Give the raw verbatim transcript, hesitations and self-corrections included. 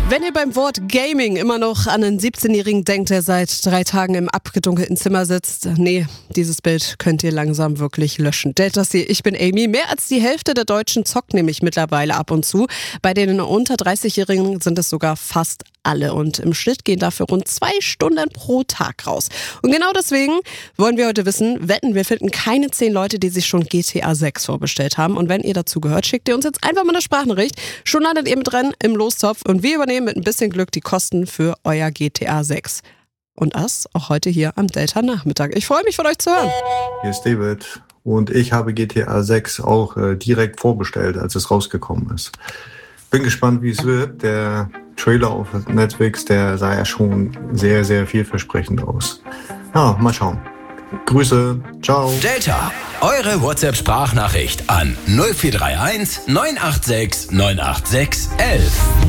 Wenn ihr beim Wort Gaming immer noch an einen siebzehnjährigen denkt, der seit drei Tagen im abgedunkelten Zimmer sitzt, nee, dieses Bild könnt ihr langsam wirklich löschen. Delta C, ich bin Amy. Mehr als die Hälfte der Deutschen zockt nämlich mittlerweile ab und zu. Bei den unter dreißigjährigen sind es sogar fast alle. Und im Schnitt gehen dafür rund zwei Stunden pro Tag raus. Und genau deswegen wollen wir heute wissen, wetten, wir finden keine zehn Leute, die sich schon G T A sechs vorbestellt haben. Und wenn ihr dazu gehört, schickt ihr uns jetzt einfach mal eine Sprachnachricht. Schon landet ihr mit drin im Lostopf und wir übernehmen mit ein bisschen Glück die Kosten für euer G T A sechs. Und das auch heute hier am Delta-Nachmittag. Ich freue mich, von euch zu hören. Hier ist David und ich habe G T A sechs auch äh, direkt vorbestellt, als es rausgekommen ist. Bin gespannt, wie es wird. Der Trailer auf Netflix, der sah ja schon sehr, sehr vielversprechend aus. Ja, mal schauen. Grüße, ciao. Delta, eure WhatsApp-Sprachnachricht an null vier drei eins neun acht sechs neun acht sechs eins eins.